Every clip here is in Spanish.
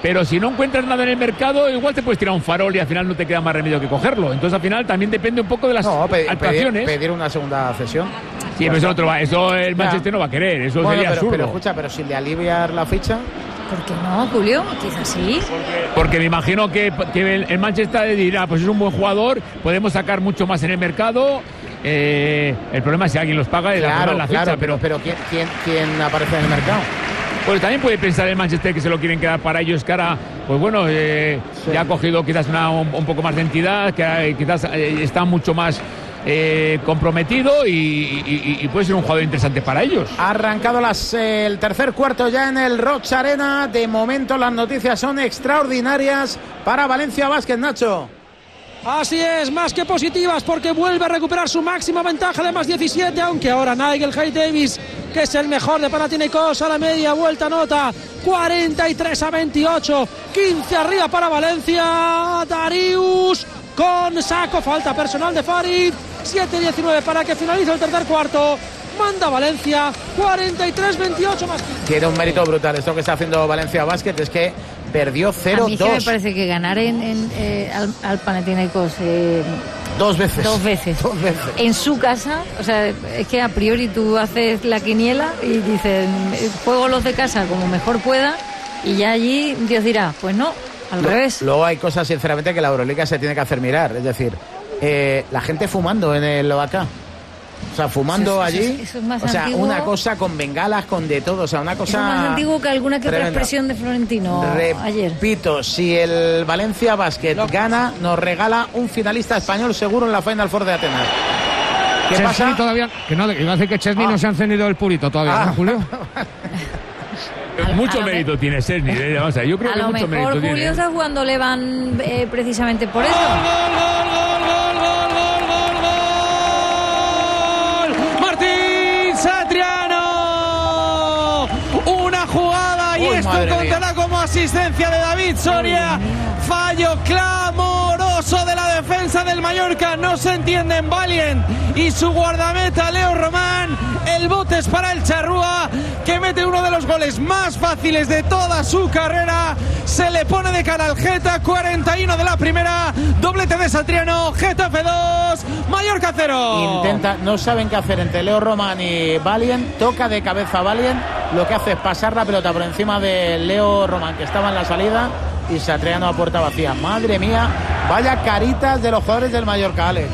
pero si no encuentras nada en el mercado, igual te puedes tirar un farol y al final no te queda más remedio que cogerlo. Entonces al final también depende un poco de las actuaciones. Pedir una segunda cesión. Sí, pero eso el Manchester no va a querer, eso sería absurdo. Pero escucha, pero si le aliviar la ficha. ¿Por qué no, Julio? Quizás sí. Porque me imagino que el Manchester dirá, pues es un buen jugador, podemos sacar mucho más en el mercado. El problema es si alguien los paga y la ficha. Pero ¿quién aparece en el mercado? Pues también puede pensar el Manchester que se lo quieren quedar para ellos, que ahora, pues bueno, ya ha cogido quizás un poco más de entidad, que quizás está mucho más comprometido y puede ser un jugador interesante para ellos. Ha arrancado el tercer cuarto ya en el Roig Arena. De momento las noticias son extraordinarias para Valencia Basket, Nacho. Así es, más que positivas, porque vuelve a recuperar su máxima ventaja de más 17, aunque ahora Nigel Hayes-Davis, que es el mejor de Panathinaikos, a la media vuelta anota 43-28, 15 arriba para Valencia. Darius con saco, falta personal de Farid, 7-19 para que finalice el tercer cuarto. Manda Valencia, 43-28 más 15. Tiene un mérito brutal esto que está haciendo Valencia Basket, es que perdió 0-2. A mí que me parece que ganar al Panathinaikos dos veces en su casa, o sea, es que a priori tú haces la quiniela y dices, juego los de casa como mejor pueda, y ya allí Dios dirá, pues no, al revés. Luego hay cosas, sinceramente, que la Euroliga se tiene que hacer mirar, es decir, la gente fumando en el Ovacá. O sea, fumando allí, eso es más o sea, antiguo, una cosa con bengalas, con de todo, o sea, una cosa... Es más antiguo que alguna que otra tremenda. expresión de Florentino ayer. Repito, si el Valencia Basket gana, nos regala un finalista español seguro en la Final Four de Atenas. ¿Qué Chesney pasa? Todavía, que no, iba a decir que Chesney no se ha encendido el purito todavía, ¿no, Julio? Mucho mérito tiene Chesney, o sea, yo creo a que lo mucho mejor mérito Julio tiene. está jugando Levan precisamente por eso. Martín Satriano, una jugada y esto contará como asistencia de David Soria. Fallo clamoroso de la defensa del Mallorca, no se entienden Valiant y su guardameta Leo Román. El bote es para el charrúa, que mete uno de los goles más fáciles de toda su carrera. Se le pone de cara al Geta, 41 de la primera, doblete de Satriano, Getafe 2, Mallorca 0. No saben qué hacer entre Leo Román y Valiant, toca de cabeza Valiant, lo que hace es pasar la pelota por encima de Leo Román, que estaba en la salida, y Satriano a puerta vacía. Madre mía, vaya caritas de los jugadores del Mallorca, Alex.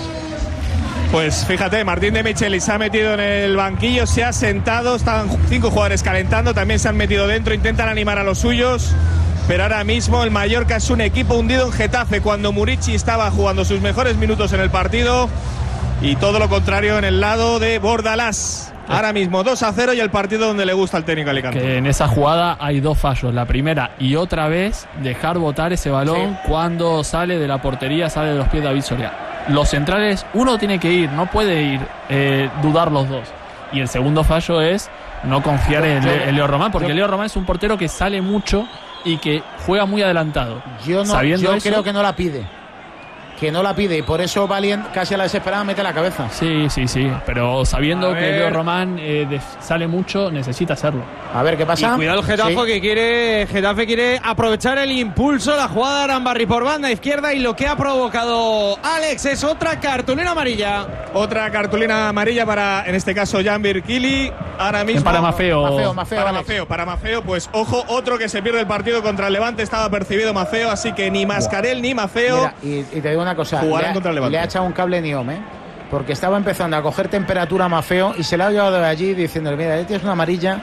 Pues fíjate, Martín de Michelis se ha metido en el banquillo, se ha sentado, estaban 5 jugadores calentando, también se han metido dentro, intentan animar a los suyos, pero ahora mismo el Mallorca es un equipo hundido en Getafe, cuando Murici estaba jugando sus mejores minutos en el partido, y todo lo contrario en el lado de Bordalás. Ahora mismo 2-0 y el partido donde le gusta al técnico Alicante. Que en esa jugada hay dos fallos. La primera, y otra vez, dejar botar ese balón cuando sale de la portería, sale de los pies de David Soria. Los centrales, uno tiene que ir, no puede ir, dudar los dos. Y el segundo fallo es no confiar en Leo Román, porque Leo Román es un portero que sale mucho y que juega muy adelantado. Yo creo que no la pide. Que no la pide, y por eso Valiant, casi a la desesperada, mete la cabeza. Sí, pero sabiendo que Leo Román sale mucho, necesita hacerlo. A ver qué pasa. Y cuidado el Getafe, Getafe quiere aprovechar el impulso, la jugada de Arambarri por banda izquierda, y lo que ha provocado Alex es otra cartulina amarilla. Otra cartulina amarilla para, en este caso, Jan Birkili. Ahora mismo. Para Maffeo. Para Maffeo, pues ojo, otro que se pierde el partido contra el Levante, estaba percibido Maffeo, así que ni Mascarell ni Maffeo. Mira, y te digo una cosa, le ha echado un cable Niom, porque estaba empezando a coger temperatura Maffeo y se la ha llevado de allí diciéndole, mira, tienes una amarilla,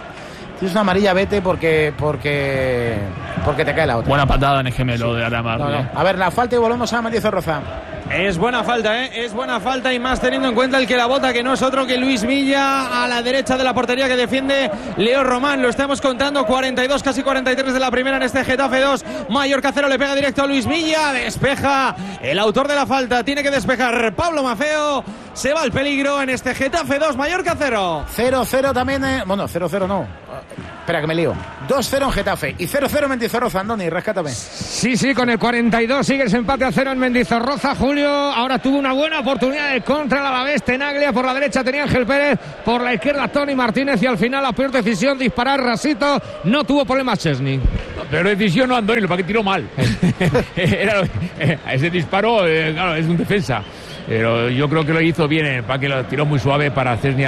vete porque te cae la otra. Buena patada en el gemelo de Aramar. No. A ver, la falta y volvemos a Mendizorroza. Es buena falta, es buena falta, y más teniendo en cuenta el que la bota, que no es otro que Luis Milla, a la derecha de la portería, que defiende Leo Román. Lo estamos contando, 42, casi 43 de la primera en este Getafe 2, Mallorca 0, le pega directo a Luis Milla, despeja el autor de la falta, tiene que despejar Pablo Maffeo, se va al peligro en este Getafe 2, Mallorca 0. 0-0 también, bueno, 0-0 no. Espera que me lío. 2-0 en Getafe y 0-0 en Mendizorroza. Andoni, rescátame. Sí, con el 42 sigue ese empate a 0 en Mendizorroza. Julio ahora tuvo una buena oportunidad de contra el Alavés. Tenaglia por la derecha tenía Ángel Pérez, por la izquierda Tony Martínez, y al final la peor decisión, disparar rasito. No tuvo problemas Szczesny. Pero decisión no, Andoni, para que tiró mal. Ese disparo, claro, es un defensa. Pero yo creo que lo hizo bien, para que lo tiró muy suave para Szczesny.